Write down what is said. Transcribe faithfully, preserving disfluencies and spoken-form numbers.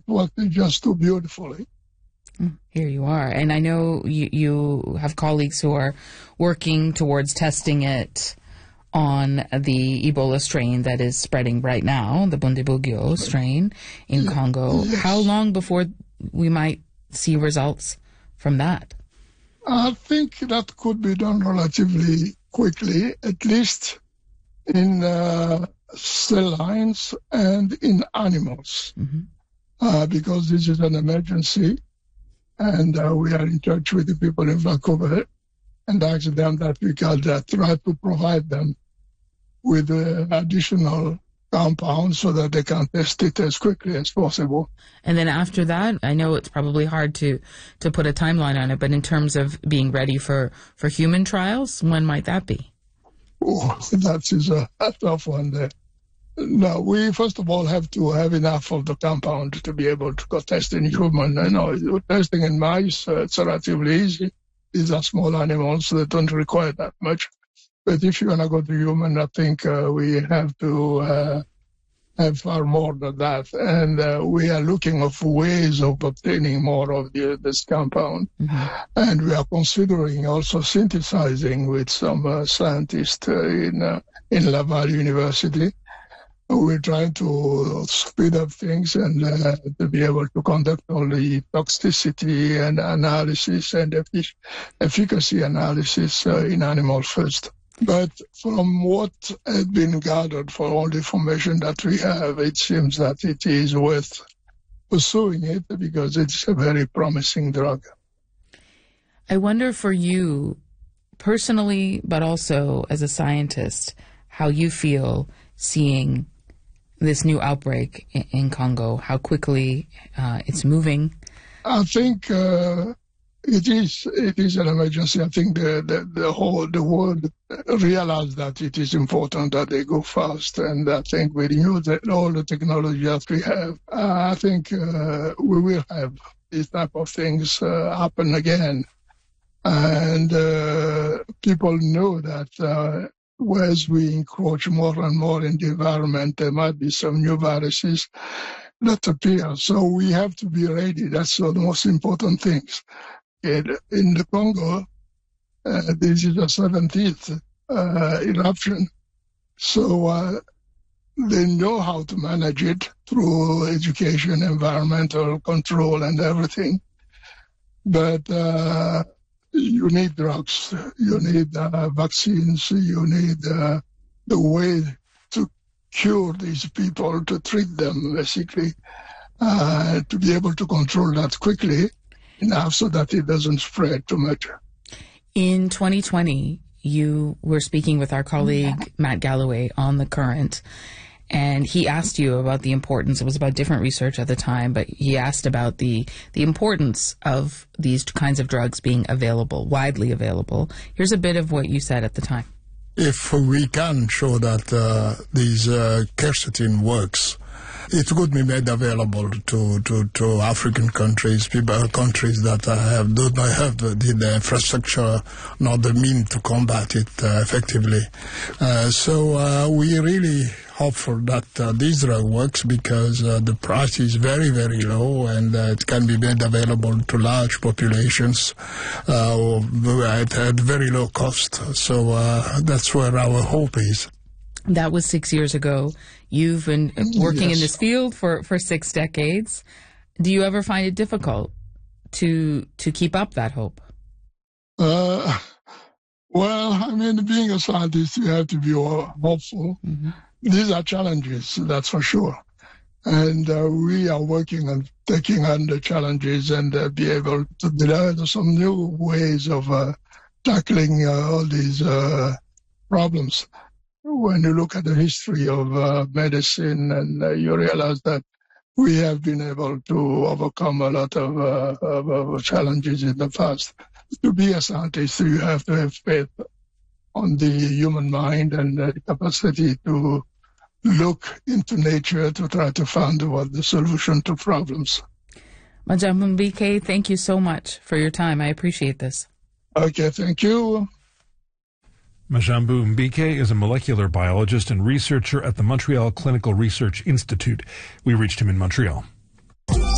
worked just too beautifully. Here you are. And I know you, you have colleagues who are working towards testing it on the Ebola strain that is spreading right now, the Bundibugyo strain in yeah. Congo. Yes. How long before we might see results from that? I think that could be done relatively quickly, at least in uh, cell lines and in animals, mm-hmm. uh, because this is an emergency. And uh, we are in touch with the people in Vancouver and ask them that we can uh, try to provide them with uh, additional compounds so that they can test it as quickly as possible. And then after that, I know it's probably hard to, to put a timeline on it, but in terms of being ready for, for human trials, when might that be? Oh, that is a, a tough one there. No, we first of all have to have enough of the compound to be able to go test in human. I know testing in mice, uh, it's relatively easy. These are small animals, so they don't require that much. But if you're going to go to human, I think uh, we have to uh, have far more than that. And uh, we are looking of ways of obtaining more of the, this compound. Mm-hmm. And we are considering also synthesizing with some uh, scientists uh, in, uh, in Laval University. We're trying to speed up things and uh, to be able to conduct all the toxicity and analysis and effic- efficacy analysis uh, in animals first. But from what has been gathered for all the information that we have, it seems that it is worth pursuing it because it's a very promising drug. I wonder for you personally, but also as a scientist, how you feel seeing this new outbreak in, in Congo, how quickly uh, it's moving. I think uh, it is it is an emergency. I think the, the, the whole the world realized that it is important that they go fast, and I think with new the, all the technology that we have, uh, I think uh, we will have these type of things uh, happen again, and uh, people know that. Uh, Whereas we encroach more and more in the environment, there might be some new viruses that appear. So we have to be ready. That's the most important things. In, in the Congo, uh, this is the seventeenth uh, eruption. So uh, they know how to manage it through education, environmental control, and everything. But uh, you need drugs, you need uh, vaccines, you need uh, the way to cure these people, to treat them, basically, uh, to be able to control that quickly enough so that it doesn't spread too much. In twenty twenty, you were speaking with our colleague Matt Galloway on The Current, and he asked you about the importance. It was about different research at the time, but he asked about the, the importance of these kinds of drugs being available, widely available. Here's a bit of what you said at the time. If we can show that uh, this uh, quercetin works, it could be made available to, to, to African countries, people, countries that uh, have, do not have the, the infrastructure nor the means to combat it uh, effectively. Uh, so uh, we really hopeful that uh, this drug works because uh, the price is very, very low and uh, it can be made available to large populations uh, at, at very low cost. So uh, that's where our hope is. That was six years ago. You've been working yes. in this field for, for six decades. Do you ever find it difficult to to keep up that hope? Uh, well, I mean, being a scientist, you have to be hopeful. Mm-hmm. These are challenges, that's for sure. And uh, we are working on taking on the challenges and uh, be able to develop some new ways of uh, tackling uh, all these uh, problems. When you look at the history of uh, medicine, and uh, you realize that we have been able to overcome a lot of, uh, of, of challenges in the past. To be a scientist, you have to have faith on the human mind and the capacity to look into nature to try to find what the solution to problems. Majambu Mbike, thank you so much for your time. I appreciate this. Okay, thank you. Majambu Mbike is a molecular biologist and researcher at the Montreal Clinical Research Institute. We reached him in Montreal.